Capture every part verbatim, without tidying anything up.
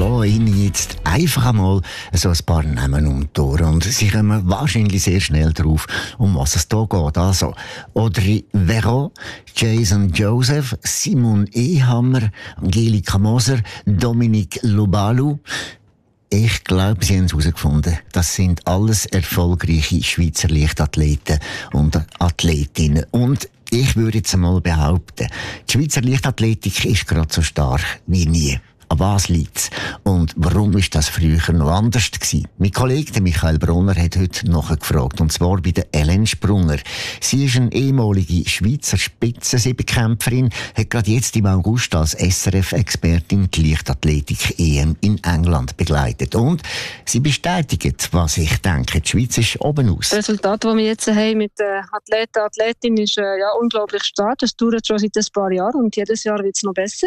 lasse Ihnen jetzt einfach einmal so ein paar Namen um die Ohren und Sie kommen wahrscheinlich sehr schnell drauf, um was es hier geht. Also, Audrey Veron, Jason Joseph, Simon Ehammer, Angelika Moser, Dominique Lobalu. Ich glaube, Sie haben es herausgefunden. Das sind alles erfolgreiche Schweizer Leichtathleten und Athletinnen. Und ich würde jetzt einmal behaupten, die Schweizer Leichtathletik ist gerade so stark wie nie. An was liegt es? Und warum ist das früher noch anders gewesen? Mein Kollege Michael Brunner hat heute nachgefragt, und zwar bei der Ellen Sprunger. Sie ist eine ehemalige Schweizer Spitzen-Siebenkämpferin, hat gerade jetzt im August als S R F-Expertin die Leichtathletik-E M in England begleitet. Und sie bestätigt, was ich denke, die Schweiz ist oben aus. Das Resultat, das wir jetzt haben mit den Athleten und Athletinnen, ist äh, ja, unglaublich stark. Das dauert schon seit ein paar Jahren und jedes Jahr wird es noch besser.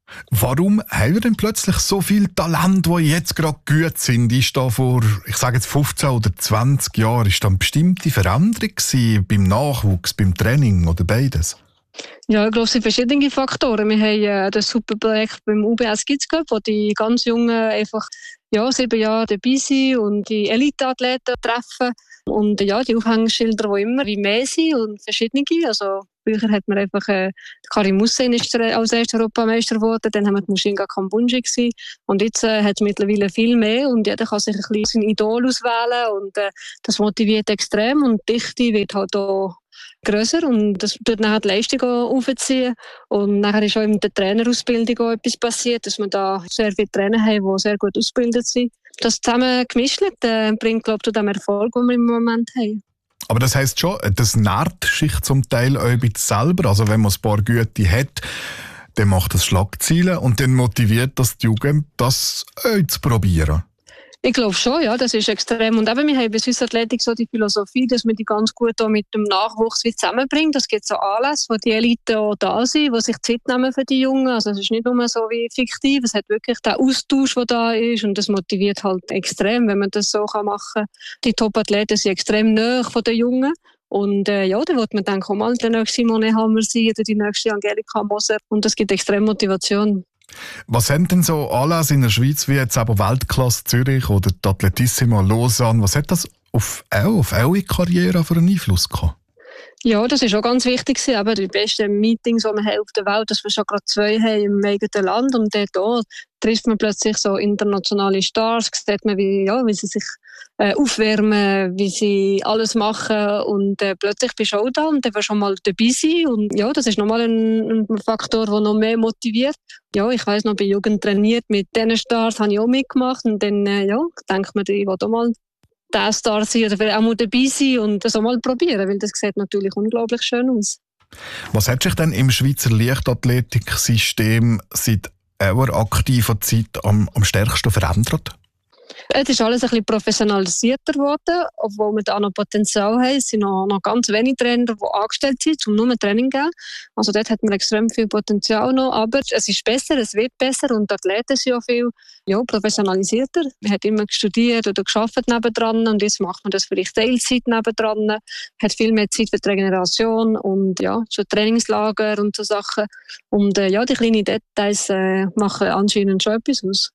Warum haben wir denn plötzlich so viel Talent, die jetzt gerade gut sind? Ist da vor, ich sage jetzt fünfzehn oder zwanzig Jahren, ist da eine bestimmte Veränderung gewesen, beim Nachwuchs, beim Training oder beides? Ja, ich glaube, es sind verschiedene Faktoren. Wir haben äh, das super Projekt beim U B S Kids Cup, wo die ganz Jungen einfach ja, sieben Jahre dabei sind und die Elite-Athleten treffen. Und ja, die Aufhängschilder, die immer wie mehr sind und verschiedene. Also früher hat man einfach, äh, Karim Hussein ist als erster Europameister geworden, dann haben wir die Mushinga Kambunji gewesen. Und jetzt äh, hat es mittlerweile viel mehr und jeder kann sich ein bisschen sein Idol auswählen und äh, das motiviert extrem und die Dichte wird halt auch grösser und das tut nachher die Leistung aufziehen. Und nachher ist auch in der Trainerausbildung auch etwas passiert, dass wir da sehr viele Trainer haben, die sehr gut ausgebildet sind. Das zusammen gemischt äh, bringt, glaube ich, zu dem Erfolg, den wir im Moment haben. Aber das heisst schon, das nährt sich zum Teil auch ein bisschen selber. Also wenn man ein paar Güte hat, dann macht das Schlagzeilen und dann motiviert das die Jugend, das auch zu probieren. Ich glaube schon, ja, das ist extrem. Und eben, wir haben bei Swiss Athletic so die Philosophie, dass man die ganz gut auch mit dem Nachwuchs zusammenbringt. Es gibt so Anlässe, wo die Elite auch da sind, die sich Zeit nehmen für die Jungen. Also es ist nicht nur so wie fiktiv, es hat wirklich den Austausch, der da ist und das motiviert halt extrem, wenn man das so machen kann. Die Top-Athleten sind extrem nahe von den Jungen. Und äh, ja, dann wird man dann auch mal der nächste Simone Hammer sein oder die nächste Angelika Moser. Und das gibt extrem Motivation. Was haben denn so Anlässe in der Schweiz, wie jetzt aber Weltklasse Zürich oder die Atletissima Lausanne, was hat das auf, auch, auf eure Karriere für einen Einfluss gehabt? Ja, das ist auch ganz wichtig. Aber die besten Meetings, die wir haben auf der Welt, dass wir schon gerade zwei haben im eigenen Land. Und dort auch trifft man plötzlich so internationale Stars, sieht man, wie, ja, wie sie sich äh, aufwärmen, wie sie alles machen. Und äh, plötzlich bist du auch da und dann wirst du schon mal dabei sein. Und ja, das ist nochmal ein, ein Faktor, der noch mehr motiviert. Ja, ich weiss noch, bei Jugend trainiert mit diesen Stars, habe ich auch mitgemacht. Und dann äh, ja, denkt man, ich will auch mal der Star sein oder auch mal dabei sein und das auch mal probieren, weil das sieht natürlich unglaublich schön aus. Was hat sich denn im Schweizer Leichtathletiksystem seit eurer aktiven Zeit am, am stärksten verändert? Es ist alles ein bisschen professionalisierter geworden, obwohl wir da noch Potenzial haben. Es sind noch, noch ganz wenige Trainer, die angestellt sind, um nur Training zu geben. Also dort hat man extrem viel Potenzial noch, aber es ist besser, es wird besser und die Athleten sind auch viel ja, professionalisierter. Man hat immer studiert oder gearbeitet nebendran und jetzt macht man das vielleicht Teilzeit nebendran, hat viel mehr Zeit für die Regeneration und ja, so Trainingslager und so Sachen. Und äh, ja, die kleinen Details äh, machen anscheinend schon etwas aus.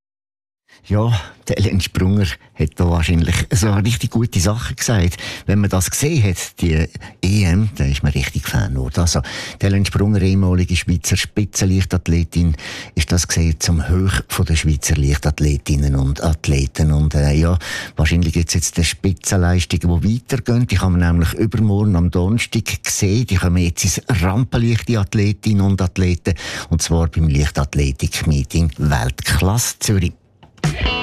Ja, der Ellen Sprunger hat da wahrscheinlich so eine richtig gute Sache gesagt. Wenn man das gesehen hat, die E M, dann ist man richtig Fan geworden. Also, die Ellen Sprunger, ehemalige Schweizer Spitzenleichtathletin, ist das gesehen zum Hoch von der Schweizer Leichtathletinnen und Athleten. Und äh, ja, wahrscheinlich gibt es jetzt die Spitzenleistungen, die weitergehen. Die kann man nämlich übermorgen am Donnerstag sehen. Die kommen jetzt ins Rampenlicht, Athletinnen und Athleten. Und zwar beim Leichtathletik-Meeting Weltklasse Zürich.